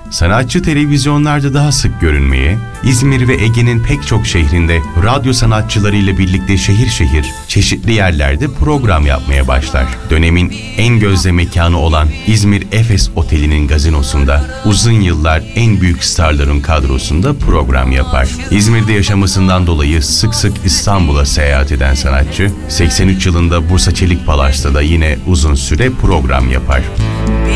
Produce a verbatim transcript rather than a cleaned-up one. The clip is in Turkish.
Sanatçı televizyonlarda daha sık görünmeye, İzmir ve Ege'nin pek çok şehrinde radyo sanatçılarıyla birlikte şehir şehir, çeşitli yerlerde program yapmaya başlar. Dönemin en gözde mekanı olan İzmir Efes Oteli'nin gazinosunda uzun yıllar en büyük starların kadrosunda program yapar. İzmir'de yaşamasından dolayı sık sık İstanbul'a seyahat eden sanatçı, seksen üç yılında Bursa Çelik Palas'ta da yine uzun süre program yapar.